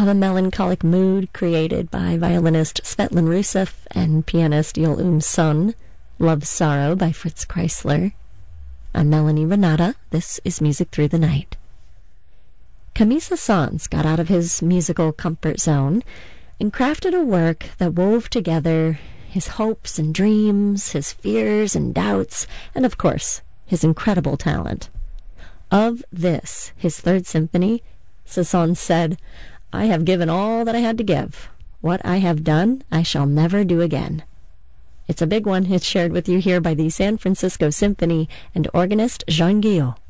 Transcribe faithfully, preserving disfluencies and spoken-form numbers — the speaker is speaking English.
Ah, the melancholic mood created by violinist Svetlin Rusev and pianist Yul-Um Sun. Love Sorrow by Fritz Kreisler. I'm Melanie Renata. This is Music Through the Night. Camille Saint-Saëns got out of his musical comfort zone and crafted a work that wove together his hopes and dreams, his fears and doubts, and of course, his incredible talent. Of this, his third symphony, Saint-Saëns said, "I have given all that I had to give. What I have done, I shall never do again." It's a big one. It's shared with you here by the San Francisco Symphony and organist Jean Guillot.